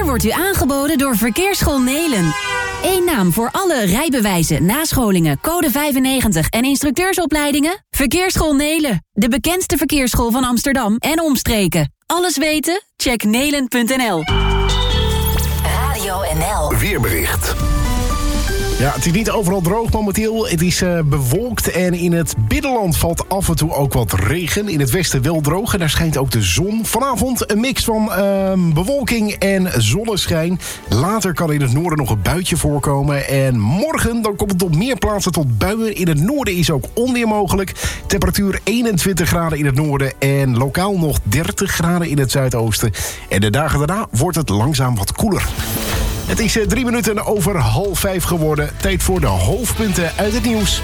wordt u aangeboden door Verkeersschool Nelen. Eén naam voor alle rijbewijzen, nascholingen, code 95 en instructeursopleidingen? Verkeersschool Nelen, de bekendste verkeersschool van Amsterdam en omstreken. Alles weten? Check nelen.nl. Radio NL. Weerbericht. Ja, het is niet overal droog momenteel. Het is bewolkt en in het binnenland valt af en toe ook wat regen. In het westen wel droog en daar schijnt ook de zon. Vanavond een mix van bewolking en zonneschijn. Later kan in het noorden nog een buitje voorkomen. En morgen dan komt het op meer plaatsen tot buien. In het noorden is ook onweer mogelijk. Temperatuur 21 graden in het noorden en lokaal nog 30 graden in het zuidoosten. En de dagen daarna wordt het langzaam wat koeler. Het is 3 minuten over 4:30 geworden. Tijd voor de hoofdpunten uit het nieuws.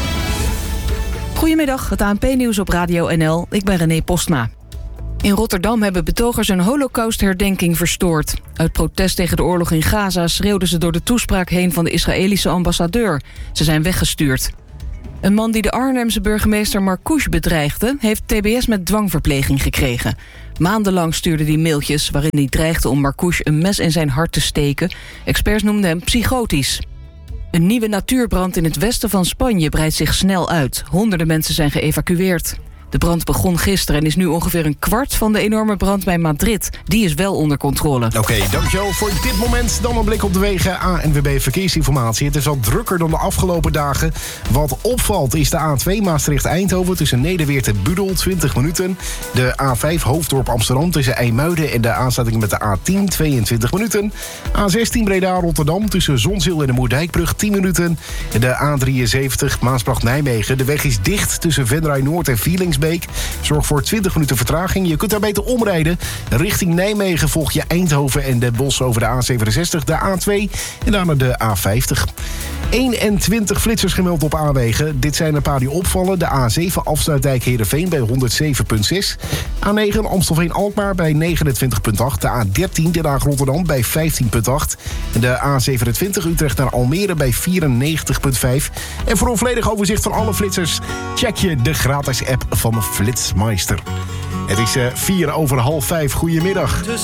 Goedemiddag, het ANP-nieuws op Radio NL. Ik ben René Postma. In Rotterdam hebben betogers een holocaustherdenking verstoord. Uit protest tegen de oorlog in Gaza schreeuwden ze door de toespraak heen van de Israëlische ambassadeur. Ze zijn weggestuurd. Een man die de Arnhemse burgemeester Marcouch bedreigde, heeft TBS met dwangverpleging gekregen. Maandenlang stuurde hij mailtjes waarin hij dreigde om Marcouch een mes in zijn hart te steken. Experts noemden hem psychotisch. Een nieuwe natuurbrand in het westen van Spanje breidt zich snel uit. Honderden mensen zijn geëvacueerd. De brand begon gisteren en is nu ongeveer een kwart van de enorme brand bij Madrid. Die is wel onder controle. Oké, dankjewel voor dit moment. Dan een blik op de wegen. ANWB Verkeersinformatie. Het is al drukker dan de afgelopen dagen. Wat opvalt is de A2 Maastricht-Eindhoven tussen Nederweert en Budel, 20 minuten. De A5 Hoofddorp Amsterdam tussen IJmuiden en de aansluiting met de A10, 22 minuten. A16 Breda-Rotterdam tussen Zonzeel en de Moerdijkbrug, 10 minuten. De A73 Maasbracht-Nijmegen. De weg is dicht tussen Venray Noord en Vielingsbeek. Zorg voor 20 minuten vertraging. Je kunt daar beter omrijden. Richting Nijmegen volg je Eindhoven en Den Bosch over de A67, de A2 en daarna de A50. 21 flitsers gemeld op A-wegen. Dit zijn een paar die opvallen. De A7 Afsluitdijk Heerenveen bij 107,6. A9 Amstelveen-Alkmaar bij 29,8. De A13 Den Haag-Rotterdam bij 15,8. En de A27 Utrecht naar Almere bij 94,5. En voor een volledig overzicht van alle flitsers check je de gratis app van Flitsmeister. Het is 4:05. Goedemiddag.